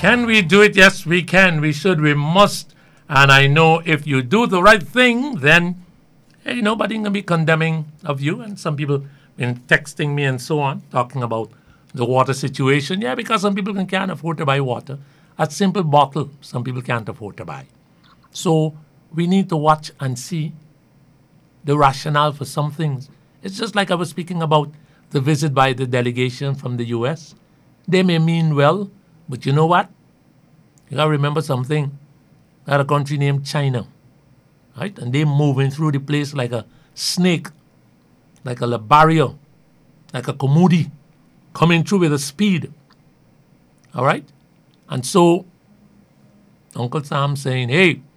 Can we do it? Yes, we can. We should. We must. And I know if you do the right thing, then hey, nobody gonna be condemning of you. And some people been texting me and so on, talking about the water situation. Yeah, because some people can't afford to buy water. A simple bottle, some people can't afford to buy. So we need to watch and see the rationale for some things. It's just like I was speaking about the visit by the delegation from the US. They may mean well, but you know what? You gotta remember something. Got a country named China, right? And they moving through the place like a snake, like a barrier, like a komudi, coming through with a speed. All right? And so Uncle Sam saying, hey,